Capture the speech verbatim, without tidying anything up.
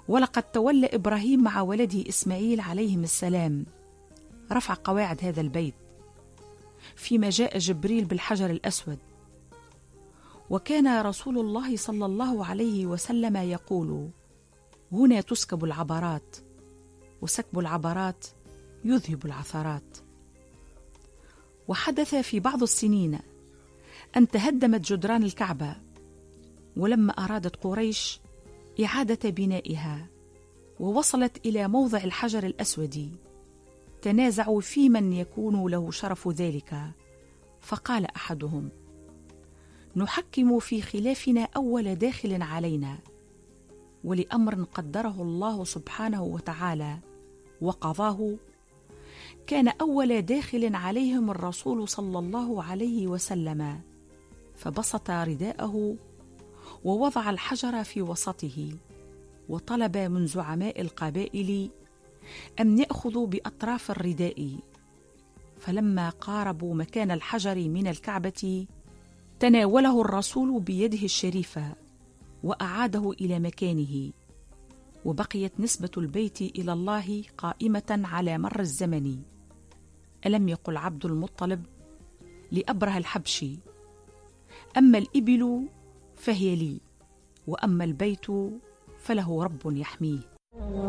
ولقد تولى إبراهيم مع ولده إسماعيل عليهم السلام رفع قواعد هذا البيت، فيما جاء جبريل بالحجر الأسود. وكان رسول الله صلى الله عليه وسلم يقول: هنا تسكب العبرات، وسكب العبرات يذهب العثرات. وحدث في بعض السنين أن تهدمت جدران الكعبة، ولما أرادت قريش إعادة بنائها ووصلت إلى موضع الحجر الأسود، تنازعوا في من يكون له شرف ذلك، فقال أحدهم: نحكم في خلافنا أول داخل علينا، ولأمر قدره الله سبحانه وتعالى وقضاه، كان أول داخل عليهم الرسول صلى الله عليه وسلم، فبسط رداءه ووضع الحجر في وسطه، وطلب من زعماء القبائل أن يأخذوا بأطراف الرداء، فلما قاربوا مكان الحجر من الكعبة تناوله الرسول بيده الشريفة وأعاده إلى مكانه، وبقيت نسبة البيت إلى الله قائمة على مر الزمن. ألم يقل عبد المطلب لأبره الحبشي: أما الإبل فهي لي، وأما البيت فله رب يحميه.